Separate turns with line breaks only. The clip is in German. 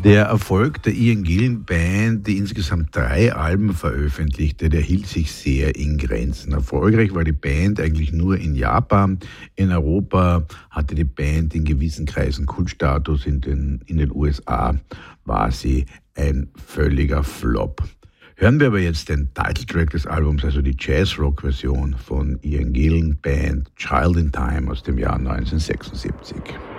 Der Erfolg der Ian Gillan Band, die insgesamt 3 Alben veröffentlichte, der hielt sich sehr in Grenzen. Erfolgreich war die Band eigentlich nur in Japan. In Europa hatte die Band in gewissen Kreisen Kultstatus. In den USA war sie ein völliger Flop. Hören wir aber jetzt den Titeltrack des Albums, also die Jazz-Rock-Version von Ian Gillan Band, Child in Time aus dem Jahr 1976.